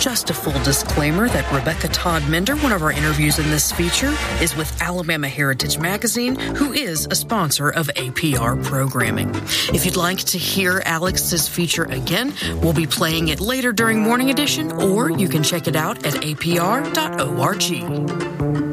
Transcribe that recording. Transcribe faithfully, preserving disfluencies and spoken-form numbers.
Just a full disclaimer that Rebecca Todd Mender, one of our interviews in this feature, is with Alabama Heritage Magazine, who is a sponsor of A P R programming. If you'd like to hear Alex's feature again, we'll be playing it later during Morning Edition, or you can check it out at A P R dot org.